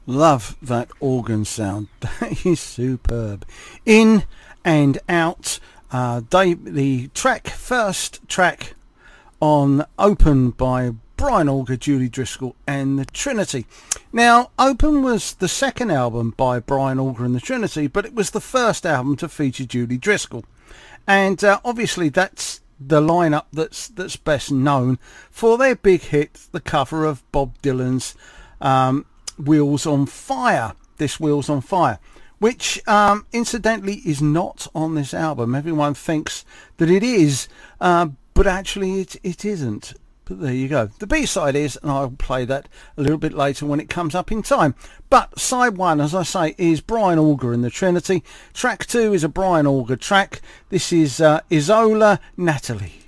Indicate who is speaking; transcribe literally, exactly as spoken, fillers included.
Speaker 1: Love that organ sound. That is superb. In and Out. Uh, they, the track, first track on Open by Brian Auger, Julie Driscoll and the Trinity. Now, Open was the second album by Brian Auger and the Trinity, but it was the first album to feature Julie Driscoll. And uh, obviously that's the lineup that's that's best known for their big hit, the cover of Bob Dylan's um, Wheels on Fire, This Wheels on Fire, which um, incidentally is not on this album. Everyone thinks that it is, uh, but actually it, it isn't. But there you go. The B-side is, and I'll play that a little bit later when it comes up in time. But side one, as I say, is Brian Auger and the Trinity. Track two is a Brian Auger track. This is uh, Isola Natalie.